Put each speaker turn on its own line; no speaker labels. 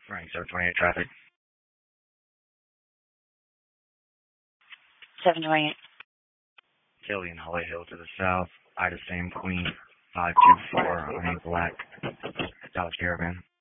Running 728 traffic.
728.
Killian Holly Hill to the south. Ida Same Queen 524 on a black Dodge Caravan.